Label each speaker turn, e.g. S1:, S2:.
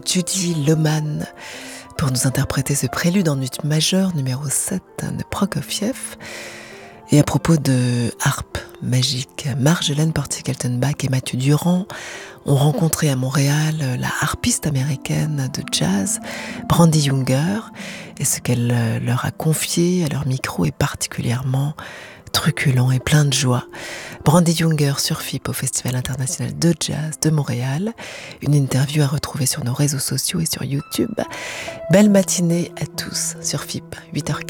S1: Judy Loman pour nous interpréter ce prélude en ut majeur numéro 7 de Prokofiev. Et à propos de harpe magique, Marjolaine Portier-Kaltenbach et Mathieu Durand ont rencontré à Montréal la harpiste américaine de jazz, Brandi Younger, et ce qu'elle leur a confié à leur micro est particulièrement truculent et plein de joie. Brandi Younger sur FIP au Festival international de jazz de Montréal. Une interview à retrouver sur nos réseaux sociaux et sur YouTube. Belle matinée à tous sur FIP, 8h15.